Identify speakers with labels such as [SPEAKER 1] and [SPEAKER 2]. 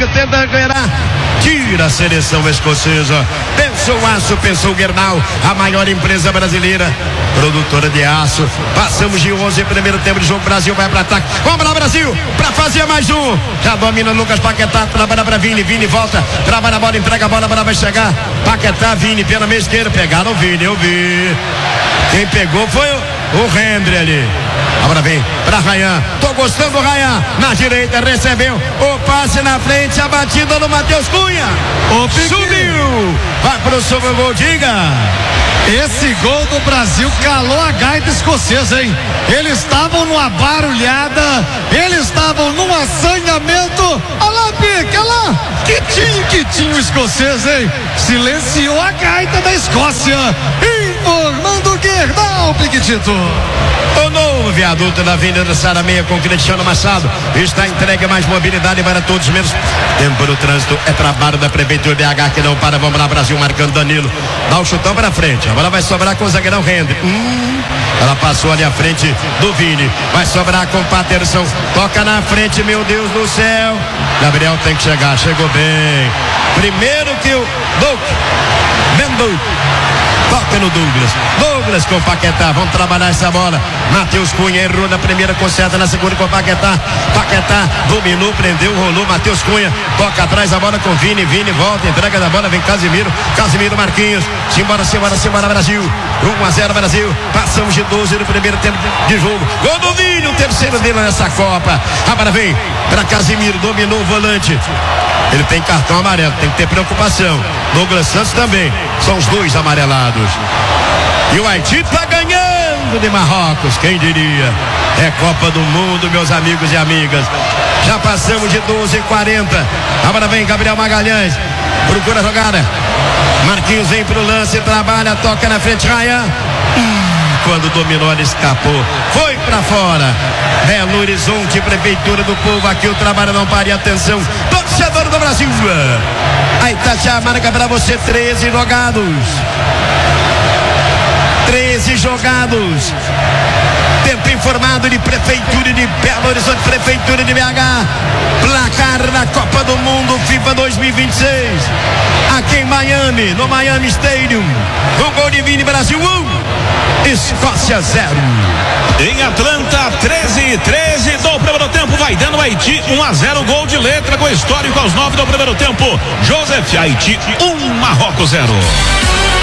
[SPEAKER 1] que tenta ganhar. Tira a seleção escocesa. Pensou aço, pensou Gerdau, a maior empresa brasileira, produtora de aço. Passamos de 11, primeiro tempo de jogo. Brasil vai para ataque. Vamos lá, Brasil, para fazer mais um. Já domina Lucas Paquetá, trabalha para Vini. Vini volta, trabalha a bola, entrega a bola, a bola vai chegar. Paquetá, Vini, pela meia esquerda. Pegaram o Vini, eu vi. Quem pegou foi o Hendry ali. Agora vem pra Rayan. Tô gostando do Rayan. Na direita recebeu o passe na frente. A batida do Matheus Cunha. Subiu. Vai pro sobre o gol, diga.
[SPEAKER 2] Esse gol do Brasil calou a gaita escocesa, hein? Eles estavam numa barulhada. Eles estavam num assanhamento. Olha lá, Pique, olha lá. Que tinha o escocês, hein? Silenciou a gaita da Escócia. Informando Gerdau, Piquetito.
[SPEAKER 1] O novo viaduto da Avenida Sara Meia com Cristiano Machado está entregue mais mobilidade para todos menos tempo no trânsito. É trabalho da Prefeitura BH que não para. Vamos lá, Brasil marcando Danilo. Dá um chutão para frente. Agora vai sobrar com o zagueirão Hendry. Ela passou ali à frente do Vini. Vai sobrar com o Patterson. Toca na frente, meu Deus do céu. Gabriel tem que chegar. Chegou bem. Primeiro que o Duque. Toca no Douglas com o Paquetá. Vamos trabalhar essa bola. Matheus Cunha errou na primeira, conserta na segunda com o Paquetá. Paquetá dominou, prendeu, rolou. Matheus Cunha toca atrás a bola com Vini. Vini volta, entrega da bola, vem Casimiro. Marquinhos. Simbora Brasil. 1-0 Brasil. Passamos de 12 no primeiro tempo de jogo. Gol do Vini, o terceiro dele nessa Copa. Agora vem para Casimiro, dominou o volante. Ele tem cartão amarelo, tem que ter preocupação. Douglas Santos também. São os dois amarelados. E o Haiti tá ganhando de Marrocos, quem diria? É Copa do Mundo, meus amigos e amigas. Já passamos de 12h40. Agora vem Gabriel Magalhães. Procura a jogada. Marquinhos vem pro lance, trabalha, toca na frente, Rayan. Quando dominou, ele escapou. Foi pra fora. Belo Horizonte, Prefeitura do Povo. Aqui o trabalho não para. E atenção, torcedor do Brasil. A Itatiaia marca pra você 13 jogados. 13 jogados. Tempo informado de Prefeitura de Belo Horizonte, Prefeitura de BH. Placar da Copa do Mundo FIFA 2026. Aqui em Miami, no Miami Stadium. Um gol de Vini, Brasil 1, Escócia 0.
[SPEAKER 3] Em Atlanta, 13 do primeiro tempo, vai dando Haiti 1-0, gol de letra com histórico aos 9 do primeiro tempo. Joseph, Haiti 1, Marrocos 0.